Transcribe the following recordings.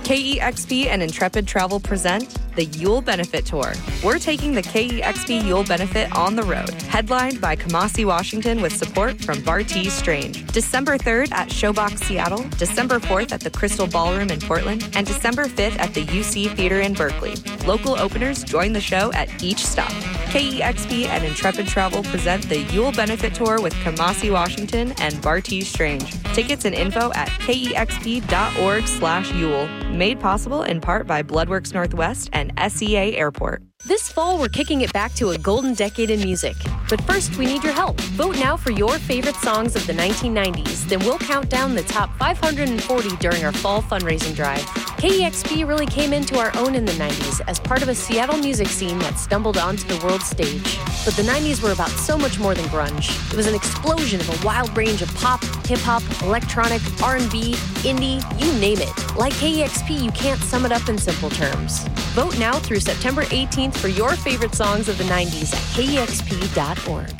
KEXP and Intrepid Travel present the Yule Benefit Tour. We're taking the KEXP Yule Benefit on the road, headlined by Kamasi Washington with support from Bartees Strange. December 3rd at Showbox Seattle, December 4th at the Crystal Ballroom in Portland, and December 5th at the UC Theater in Berkeley. Local openers join the show at each stop. KEXP and Intrepid Travel present the Yule Benefit Tour with Kamasi Washington and Bartees Strange. Tickets and info at kexp.org/Yule. Made possible in part by Bloodworks Northwest and SEA Airport. This fall, we're kicking it back to a golden decade in music. But first, we need your help. Vote now for your favorite songs of the 1990s. Then we'll count down the top 540 during our fall fundraising drive. KEXP really came into our own in the 90s as part of a Seattle music scene that stumbled onto the world stage. But the 90s were about so much more than grunge. It was an explosion of a wild range of pop, hip-hop, electronic, R&B, indie, you name it. Like KEXP, you can't sum it up in simple terms. Vote now through September 18th for your favorite songs of the 90s at kexp.org.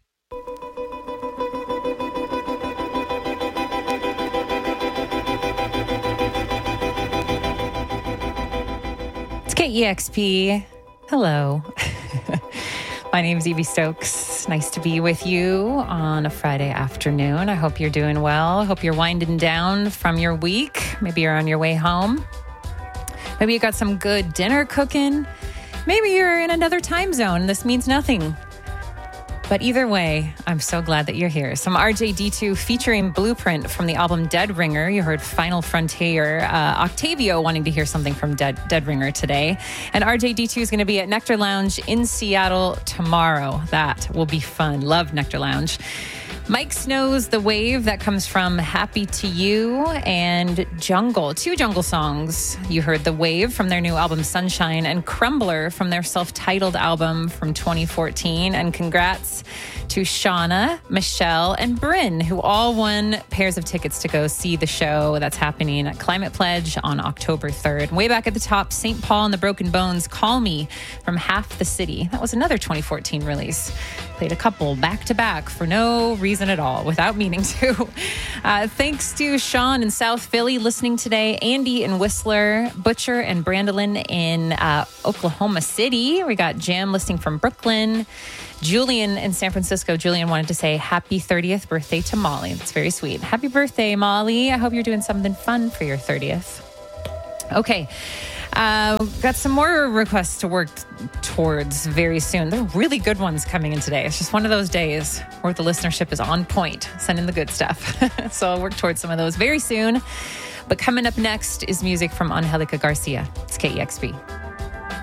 It's KEXP. Hello. My name is Evie Stokes. Nice to be with you on a Friday afternoon. I hope you're doing well. I hope you're winding down from your week. Maybe you're on your way home. Maybe you got some good dinner cooking. Maybe you're in another time zone. This means nothing. But either way, I'm so glad that you're here. Some RJD2 featuring Blueprint from the album Dead Ringer. You heard Final Frontier. Octavio wanting to hear something from Dead Ringer today. And RJD2 is going to be at Nectar Lounge in Seattle tomorrow. That will be fun. Love Nectar Lounge. Mike Snow's The Wave, that comes from Happy to You, and Jungle, 2 Jungle songs. You heard The Wave from their new album Sunshine, and Crumbler from their self-titled album from 2014. And congrats to Shauna, Michelle, and Bryn, who all won pairs of tickets to go see the show that's happening at Climate Pledge on October 3rd. Way back at the top, St. Paul and the Broken Bones, Call Me from Half the City. That was another 2014 release. Played a couple back-to-back for no reason at all, without meaning to. Thanks to Sean in South Philly listening today, Andy in Whistler, Butcher and Brandolin in Oklahoma City. We got Jam listening from Brooklyn. Julian in San Francisco. Julian wanted to say happy 30th birthday to Molly. That's very sweet. Happy birthday, Molly. I hope you're doing something fun for your 30th. Okay. Got some more requests to work towards very soon. There are really good ones coming in today. It's just one of those days where the listenership is on point, sending the good stuff. So I'll work towards some of those very soon. But coming up next is music from Angelica Garcia. It's KEXP.